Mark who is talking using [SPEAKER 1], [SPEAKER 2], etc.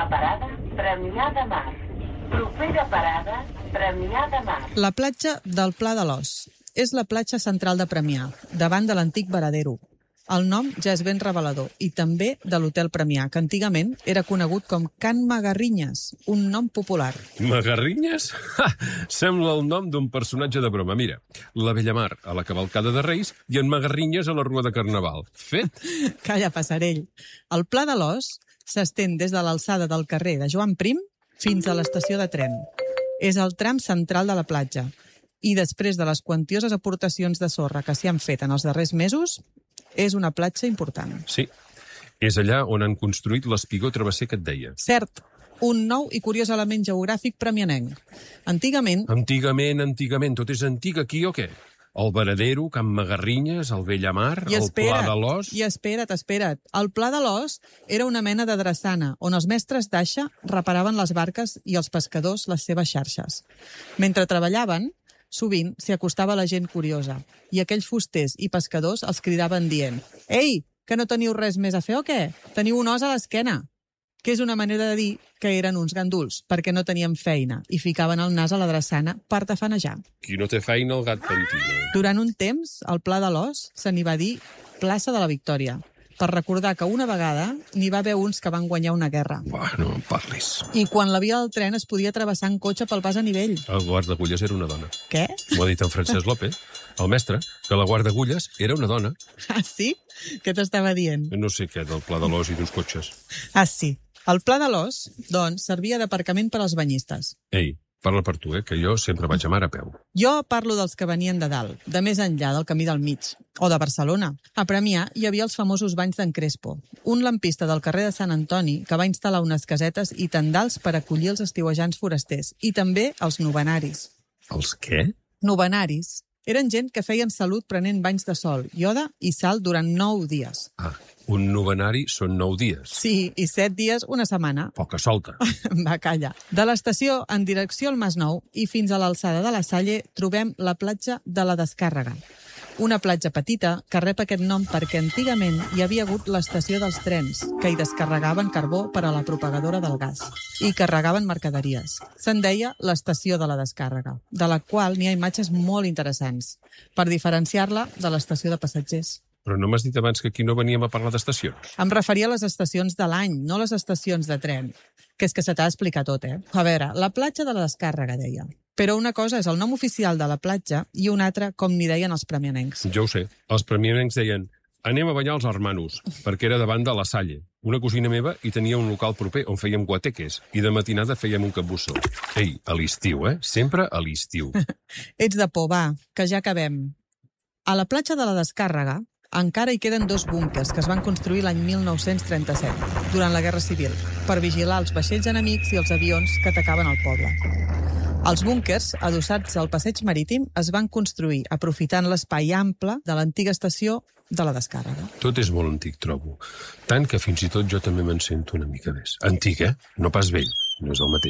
[SPEAKER 1] parada, Premià de Mar. Propera parada, Premià de Mar.
[SPEAKER 2] La platja del Pla de l'Os és la platja central de Premià, davant de l'antic Varadero. El nom ja és ben revelador, i també de l'Hotel Premià, que antigament era conegut com Can Magarrinyes, un nom popular.
[SPEAKER 3] Magarrinyes? Ha! Sembla el nom d'un personatge de broma. Mira, la Bellamar a la cavalcada de Reis i en Magarrinyes a la rua de Carnaval. Fet?
[SPEAKER 2] Calla, passarell. El Pla de l'Os s'estén des de l'alçada del carrer de Joan Prim fins a l'estació de tren. És el tram central de la platja. I després de les quantioses aportacions de sorra que s'hi han fet en els darrers mesos, és una platja important.
[SPEAKER 3] Sí, és allà on han construït l'espigó travesser que et deia.
[SPEAKER 2] Cert, un nou i curiós element geogràfic premianenc. Antigament...
[SPEAKER 3] Antigament, tot és antic aquí o què? El Varadero, Can Magarrinyes, el Bellamar, el Pla de l'Os...
[SPEAKER 2] I espera't. El Pla de l'Os era una mena de drassana, on els mestres d'aixa reparaven les barques i els pescadors les seves xarxes. Mentre treballaven, sovint s'hi acostava la gent curiosa, i aquells fusters i pescadors els cridaven dient: «Ei, que no teniu res més a fer o què? Teniu un os a l'esquena!» Que és una manera de dir que eren uns ganduls, perquè no tenien feina, i ficaven el nas a la drassana per tafanejar.
[SPEAKER 3] Qui no té feina, el gat pentina.
[SPEAKER 2] Durant un temps, al Pla de l'Os se n'hi va dir Plaça de la Victòria, per recordar que una vegada n'hi va haver uns que van guanyar una guerra.
[SPEAKER 3] Buah, no em parlis.
[SPEAKER 2] I quan la via del tren es podia travessar en cotxe pel pas a nivell.
[SPEAKER 3] El guardagulles era una dona.
[SPEAKER 2] Què?
[SPEAKER 3] M'ho ha dit en Francesc López, el mestre, que la guardagulles era una dona.
[SPEAKER 2] Ah, sí? Què t'estava dient?
[SPEAKER 3] No sé què, del Pla de l'Os i d'uns cotxes.
[SPEAKER 2] Ah, sí. El Pla de l'Os, doncs, servia d'aparcament per als banyistes.
[SPEAKER 3] Ei, parla per tu, que jo sempre vaig a mar a peu.
[SPEAKER 2] Jo parlo dels que venien de dalt, de més enllà del camí del mig, o de Barcelona. A Premià hi havia els famosos banys d'en Crespo, un lampista del carrer de Sant Antoni que va instal·lar unes casetes i tendals per acollir els estiuejants forasters, i també els novenaris.
[SPEAKER 3] Els què?
[SPEAKER 2] Novenaris. Eren gent que feien salut prenent banys de sol, ioda i sal durant 9 dies.
[SPEAKER 3] Ah, un novenari són 9 dies.
[SPEAKER 2] Sí, i 7 dies, una setmana.
[SPEAKER 3] Poca solta.
[SPEAKER 2] Va, calla. De l'estació en direcció al Masnou i fins a l'alçada de la Salle trobem la platja de la Descàrrega. Una platja petita que rep aquest nom perquè antigament hi havia hagut l'estació dels trens, que hi descarregaven carbó per a la propagadora del gas i carregaven mercaderies. Se'n deia l'estació de la Descàrrega, de la qual n'hi ha imatges molt interessants, per diferenciar-la de l'estació de passatgers.
[SPEAKER 3] Però no m'has dit abans que aquí no veníem a parlar d'estacions?
[SPEAKER 2] Em referia a les estacions de l'any, no les estacions de tren. Que és que se t'ha d'explicar tot, A veure, la platja de la Descàrrega, deia. Però una cosa és el nom oficial de la platja i una altra com n'hi deien els premianencs.
[SPEAKER 3] Jo ho sé. Els premianencs deien: anem a banyar els Hermanos, perquè era davant de la Salle. Una cosina meva hi tenia un local proper on fèiem guateques i de matinada fèiem un capbussó. Ei, a l'estiu, Sempre a l'estiu.
[SPEAKER 2] Ets de por, va, que ja acabem. A la platja de la Descàrrega encara hi queden 2 búnquers que es van construir l'any 1937, durant la Guerra Civil, per vigilar els vaixells enemics i els avions que atacaven el poble. Els búnquers, adossats al passeig marítim, es van construir aprofitant l'espai ample de l'antiga estació de la Descàrrega.
[SPEAKER 3] Tot és molt antic, trobo. Tant que fins i tot jo també me'n sento una mica més. Antic, No pas vell, no és el mateix.